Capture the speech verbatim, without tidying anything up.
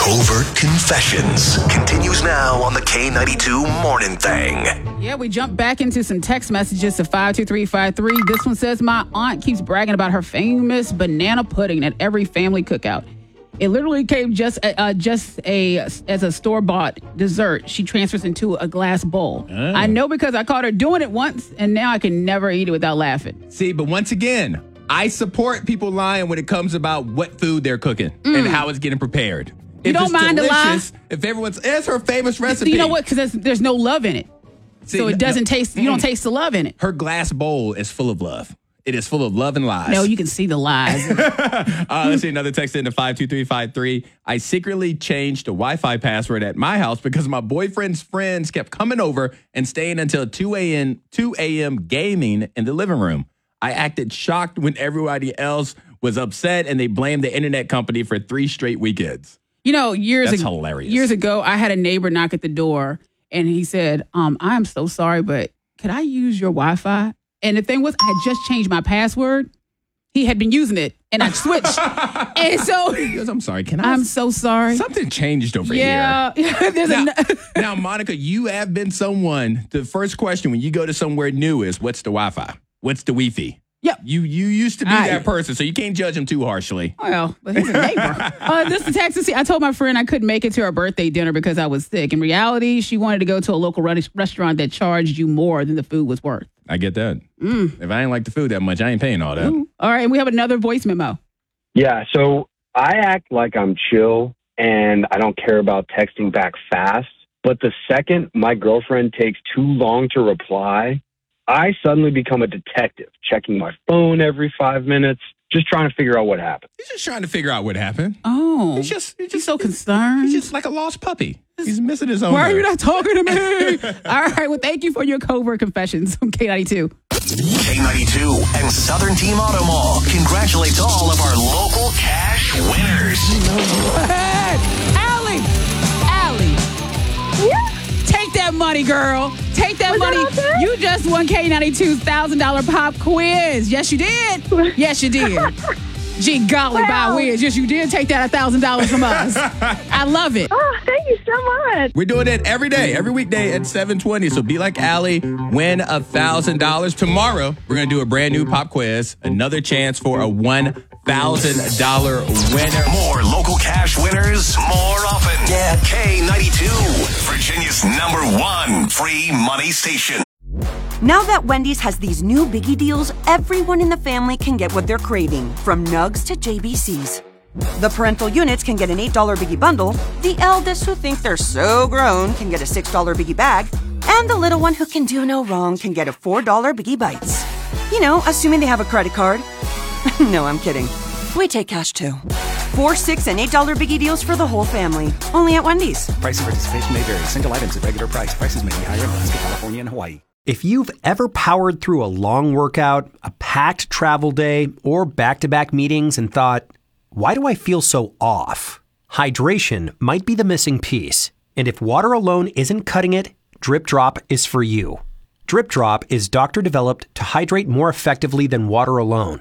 Covert Confessions continues now on the K ninety-two Morning Thing. Yeah, we jump back into some text messages to five two three five three. This one says, my aunt keeps bragging about her famous banana pudding at every family cookout. It literally came just uh, just a as a store-bought dessert. She transfers into a glass bowl. Oh. I know because I caught her doing it once, and now I can never eat it without laughing. See, but once again, I support people lying when it comes about what food they're cooking mm. and how it's getting prepared. You if don't it's mind delicious, the lie? If everyone's, it's her famous recipe. You know what? Because there's, there's no love in it. See, so it doesn't no, taste, you don't taste the love in it. Her glass bowl is full of love. It is full of love and lies. No, you can see the lies. uh, let's see another text into five two three five three. I secretly changed the Wi-Fi password at my house because my boyfriend's friends kept coming over and staying until two a.m. gaming in the living room. I acted shocked when everybody else was upset and they blamed the internet company for three straight weekends. You know, years That's ago, hilarious. years ago, I had a neighbor knock at the door and he said, um, I'm so sorry, but could I use your Wi-Fi? And the thing was, I had just changed my password. He had been using it, and I switched. And so, he goes, I'm sorry. Can I? I'm so sorry. Something changed over yeah. here. Yeah. There's now, a... now, Monica, you have been someone. The first question when you go to somewhere new is, "What's the Wi-Fi? What's the Wi-Fi?" Yep. You you used to be I, that person, so you can't judge him too harshly. Well, but he's a neighbor. uh, this is Texas. I told my friend I couldn't make it to her birthday dinner because I was sick. In reality, she wanted to go to a local restaurant that charged you more than the food was worth. I get that. Mm. If I ain't like the food that much, I ain't paying all that. Ooh. All right, and we have another voice memo. Yeah, so I act like I'm chill and I don't care about texting back fast. But the second my girlfriend takes too long to reply, I suddenly become a detective, checking my phone every five minutes, just trying to figure out what happened. He's just trying to figure out what happened. Oh. He's just, he's just he's so concerned. He's just like a lost puppy. He's missing his owner. Why are you not talking to me? All right, well, thank you for your covert confessions on K ninety-two. K ninety-two and Southern Team Auto Mall congratulates all of our local cash winners. Allie! Allie! Yeah. Take that money, girl. Take that Was money. that You just won K ninety-two's one thousand dollars pop quiz. Yes, you did. Yes, you did. Gee golly, Wow. by whiz. Yes, you did take that one thousand dollars from us. I love it. Oh, thank you so much. We're doing it every day, every weekday at seven twenty. So be like Allie, win one thousand dollars. Tomorrow, we're going to do a brand new pop quiz. Another chance for a one thousand dollars winner. More local cash winners, more often. Yeah. K ninety-two, Virginia's number one free money station. Now that Wendy's has these new biggie deals, everyone in the family can get what they're craving, from nugs to J B Cs. The parental units can get an eight dollar biggie bundle, the eldest who think they're so grown can get a six dollar biggie bag, and the little one who can do no wrong can get a four dollar biggie bites. You know, assuming they have a credit card. No, I'm kidding. We take cash too. Four, six, and eight dollar biggie deals for the whole family. Only at Wendy's. Price and participation may vary. Single items at regular price. Prices may be higher in Alaska, California, and Hawaii. If you've ever powered through a long workout, a packed travel day, or back-to-back meetings and thought, why do I feel so off? Hydration might be the missing piece. And if water alone isn't cutting it, Drip Drop is for you. Drip Drop is doctor-developed to hydrate more effectively than water alone.